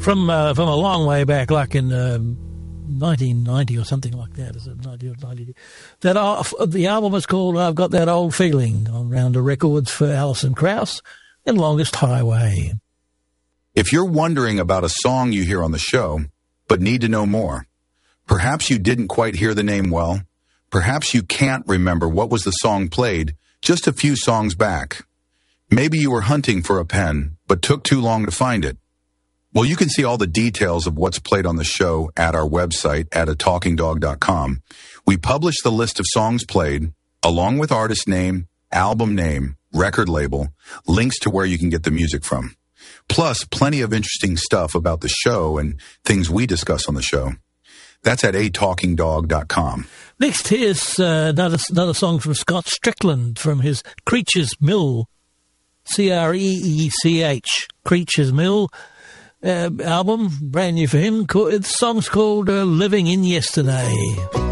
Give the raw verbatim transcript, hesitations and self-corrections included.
from uh, from a long way back, like in um, nineteen ninety or something like that. Is it ninety or ninety? That uh, the album is called "I've Got That Old Feeling" on Rounder Records for Alison Krauss and Longest Highway. If you're wondering about a song you hear on the show, but need to know more, perhaps you didn't quite hear the name well, perhaps you can't remember what was the song played just a few songs back. Maybe you were hunting for a pen, but took too long to find it. Well, you can see all the details of what's played on the show at our website at a talking dog dot com. We publish the list of songs played, along with artist name, album name, record label, links to where you can get the music from. Plus, plenty of interesting stuff about the show and things we discuss on the show. That's at a talking dog dot com. Next, here's uh, another, another song from Scott Strickland from his Creatures Mill, C R E E C H, Creatures Mill uh, album, brand new for him. The song's called uh, Living in Yesterday.